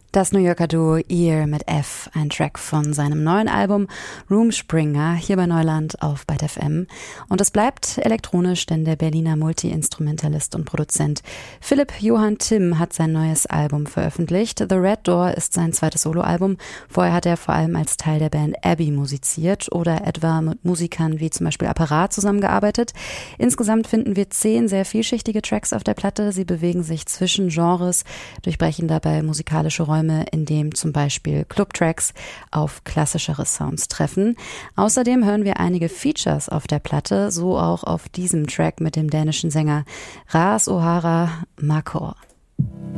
Das New Yorker Duo Ear mit F, ein Track von seinem neuen Album Rumspringa, hier bei Neuland auf Byte FM. Und es bleibt elektronisch, denn der Berliner Multi-Instrumentalist und Produzent Philipp Johann Timm hat sein neues Album veröffentlicht. The Red Door ist sein zweites Soloalbum. Vorher hat er vor allem als Teil der Band Abbey musiziert oder etwa mit Musikern wie zum Beispiel Apparat zusammengearbeitet. Insgesamt finden wir 10 sehr vielschichtige Tracks auf der Platte. Sie bewegen sich zwischen Genres, durchbrechen dabei musikalische Räume, in dem zum Beispiel Clubtracks auf klassischere Sounds treffen. Außerdem hören wir einige Features auf der Platte, so auch auf diesem Track mit dem dänischen Sänger Ras O'Hara Makor.